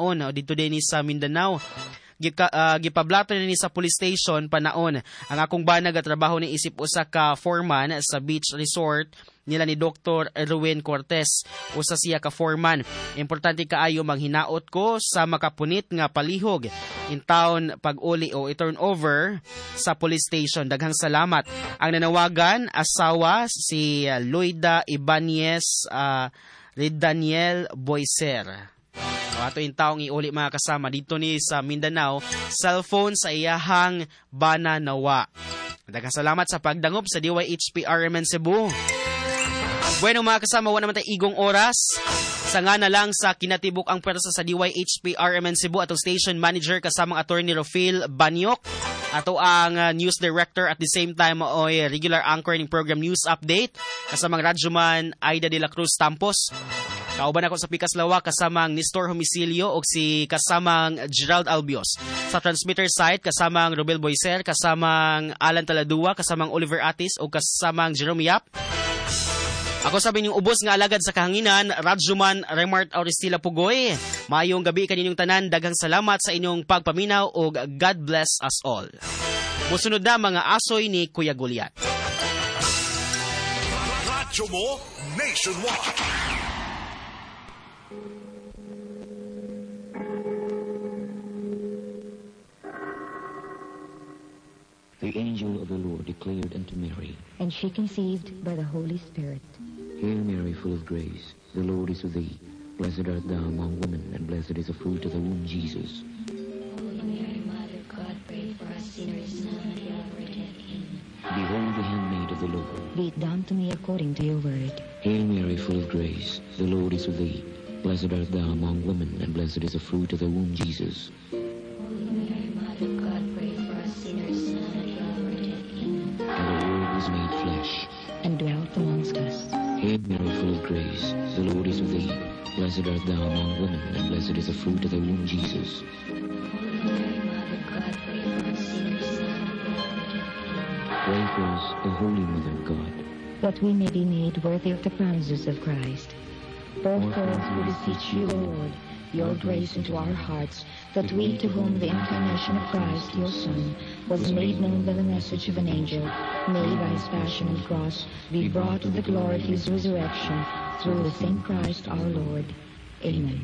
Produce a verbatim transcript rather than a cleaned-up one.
panaon o dito din ni sa Mindanao. Gika, uh, gipablato ni sa police station panaon ang akong banag at trabaho ni isip usa ka foreman sa beach resort nila ni Doctor Erwin Cortez. Usa siya ka foreman. Importante kaayo manghinaot ko sa makapunit nga palihog in town pag-uli o i-turnover sa police station. Daghang salamat. Ang nanawagan asawa si uh, Loida Ibanez uh, Daniel Boyser. So, ato yung taong iuli mga kasama dito ni sa Mindanao, cellphone sa iyahang bana nawa. Daghang salamat sa pagdangop sa D Y H P R M N Cebu. Bueno mga kasama, wala naman tayo igong oras. Sa nga na lang sa kinatibok ang pwersa sa D Y H P R M N Cebu atong station manager kasamang attorney Rofil Banyok. Ato ang uh, news director at the same time oy regular anchor ng program News Update kasamang radyoman Aida de la Cruz Tampos. Kauban ako sa Pikas Lawa kasamang Nestor Homicilio o si kasamang Gerald Albios. Sa transmitter site kasamang Robel Boyser, kasamang Alan Taladua, kasamang Oliver Atis o kasamang Jerome Yap. Ako sabi niyong ubos nga alagad sa kahanginan, Radyoman Remart Auristila Pugoy. Maayong gabi kaninyong tanan, daghang salamat sa inyong pagpaminaw o God bless us all. Musunod na mga asoy ni Kuya Goliath. Radyo mo Nationwide. The angel of the Lord declared unto Mary, and she conceived by the Holy Spirit. Hail Mary, full of grace, the Lord is with thee. Blessed art thou among women, and blessed is the fruit of the womb, Jesus. Holy Mary, Mother of God, pray for us sinners, now and at the hour of death. Amen. Behold the handmaid of the Lord. Be it done to me according to your word. Hail Mary, full of grace, the Lord is with thee. Blessed art thou among women, and blessed is the fruit of the womb, Jesus. Holy Mary, Mother of God, pray for us sinners, now and at the hour of death. Amen. And the Word was made flesh, and dwelt amongst us. Hail Mary, full of grace, the Lord is with thee. Blessed art thou among women, and blessed is the fruit of the womb, Jesus. Holy Mary, Mother of God, pray for us sinners, now and at the hour of death. Amen. Pray for us, O Holy Mother of God, that we may be made worthy of the promises of Christ. Pour forth, we beseech you, O Lord, your grace into our hearts, that we, to whom the incarnation of Christ, your Son, was made known by the message of an angel, may by his passion and cross be brought to the glory of his resurrection, through the same Christ our Lord. Amen.